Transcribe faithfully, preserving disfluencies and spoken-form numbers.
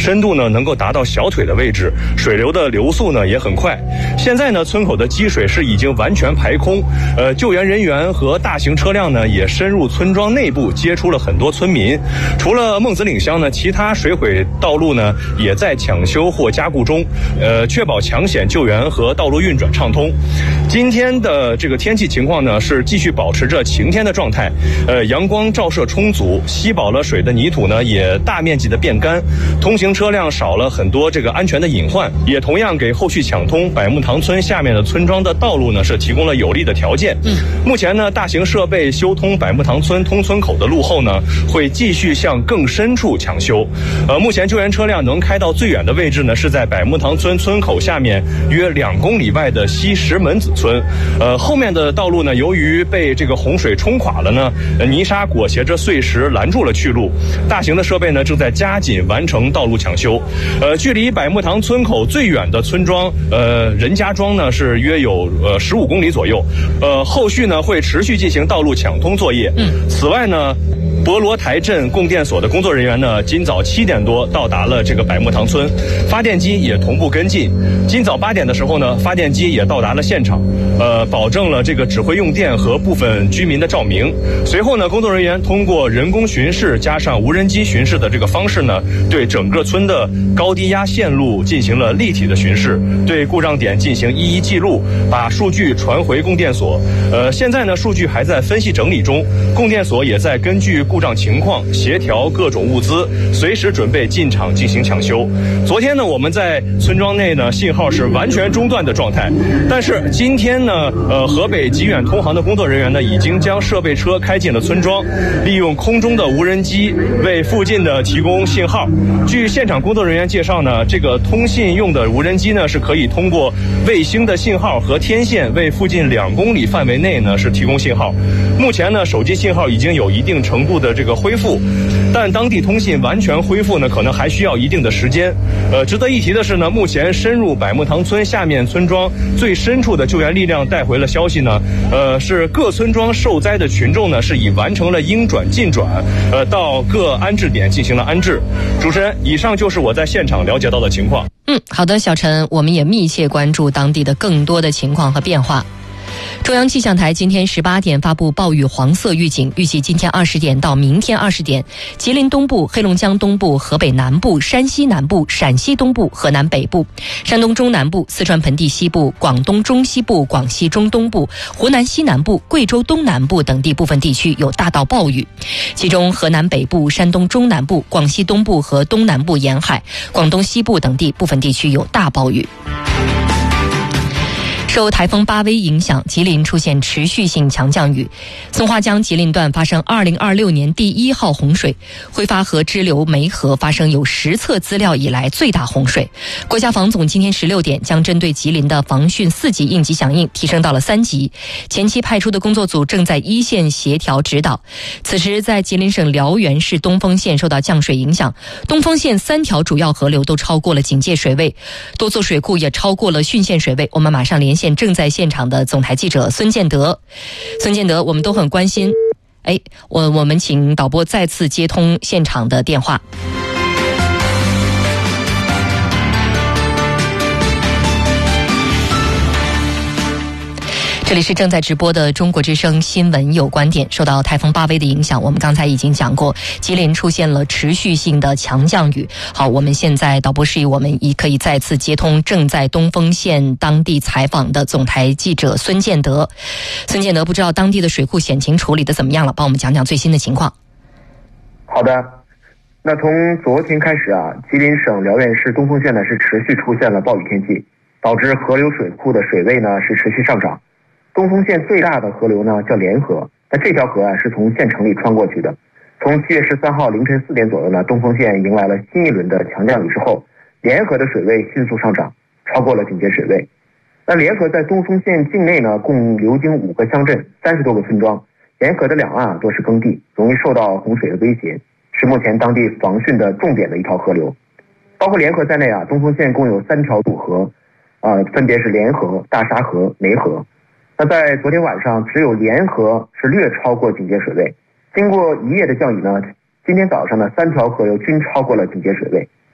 深度呢能够达到小腿的位置，水流的流速呢也很快。现在呢，村口的积水是已经完全排空，呃，救援人员和大型车辆呢也深入村庄内部接触了很多村民。除了孟子岭乡呢，其他水毁道路呢也在抢修或加固中，呃，确保抢险救援和道路运转畅通。今天的这个天气情况呢是继续保持着晴天的状态，呃，阳光照射充足，吸饱了水的泥土呢也大面积的变干，通行车辆少了很多这个安全的隐患，也同样给后续抢通百木塘村下面的村庄的道路呢是提供了有利的条件。嗯，目前呢，大型设备修通百木塘村通村口的路后呢，会继续向更深处抢修。呃，目前救援车辆能开到最远的位置呢，是在百木塘村村口下面约两公里外的西石门子村。呃，后面的道路呢，由于被这个洪水冲垮了呢，泥沙裹挟着碎石拦住了去路。大型的设备呢正在加紧完成道路抢修。呃，距离百木塘村口最远的村庄，呃，任家庄呢是约有呃十五公里左右。呃，后续呢会持续进行道路抢通作业。嗯，此外呢，博罗台镇供电所的工作人员呢，今早七点多到达了这个百木塘村，发电机也同步跟进。今早八点的时候呢，发电机也到达了现场，呃，保证了这个指挥用电和部分居民的照明。随后呢，工作人员通过人工巡视加上无人机巡视的这个方式呢，对整个村的高低压线路进行了立体的巡视，对故障点进行一一记录，把数据传回供电所。呃，现在呢，数据还在分析整理中，供电所也在根据故障情况协调各种物资，随时准备进场进行抢修。昨天呢，我们在村庄内呢，信号是完全中断的状态，但是今天呢，呃，河北极远通航的工作人员呢，已经将设备车开进了村庄，利用空中的无人机为附近的提供信号。据现场工作人员介绍呢，这个通信用的无人机呢，是可以通过卫星的信号和天线为附近两公里范围内呢是提供信号。目前呢，手机信号已经有一定程度的这个恢复，但当地通信完全恢复呢，可能还需要一定的时间。呃，值得一提的是呢，目前深入百木塘村下面村庄最深处的救援力量带回了消息呢，呃，是各村庄受灾的群众呢是已完成了应转尽转，呃，到各安置点进行了安置。主持人，以上就是我在现场了解到的情况。 嗯，好的，小陈，我们也密切关注当地的更多的情况和变化。中央气象台今天十八点发布暴雨黄色预警，预计今天二十点到明天二十点，吉林东部、黑龙江东部、河北南部、山西南部、陕西东部、河南北部、山东中南部、四川盆地西部、广东中西部、广西中东部、湖南西南部、贵州东南部等地部分地区有大到暴雨，其中河南北部、山东中南部、广西东部和东南部沿海、广东西部等地部分地区有大暴雨。受台风巴威影响，吉林出现持续性强降雨，松花江吉林段发生二零二六年第一号洪水，挥发河支流梅河发生有实测资料以来最大洪水。国家防总今天十六点将针对吉林的防汛四级应急响应提升到了三级，前期派出的工作组正在一线协调指导。此时在吉林省辽源市东丰县受到降水影响，东丰县三条主要河流都超过了警戒水位，多座水库也超过了汛限水位。我们马上连线正在现场的总台记者孙建德。孙建德，我们都很关心，哎，我我们请导播再次接通现场的电话。这里是正在直播的中国之声新闻有观点。受到台风巴威的影响，我们刚才已经讲过，吉林出现了持续性的强降雨。好，我们现在导播示意我们已可以再次接通正在东丰县当地采访的总台记者孙建德。孙建德，不知道当地的水库险情处理的怎么样了，帮我们讲讲最新的情况。 好的，那从昨天开始啊，吉林省辽源市东丰县呢是持续出现了暴雨天气，导致河流水库的水位呢是持续上涨。东丰县最大的河流呢叫连河，那这条河啊是从县城里穿过去的。从七月十三号凌晨四点左右呢，东丰县迎来了新一轮的强降雨之后，连河的水位迅速上涨，超过了警戒水位。那连河在东丰县境内呢，共流经五个乡镇、三十多个村庄。沿河的两岸啊多是耕地，容易受到洪水的威胁，是目前当地防汛的重点的一条河流。包括连河在内啊，东丰县共有三条主河，呃，分别是连河、大沙河、梅河。那在昨天晚上，只有连河是略超过警戒水位。经过一夜的降雨呢，今天早上呢，三条河流均超过了警戒水位。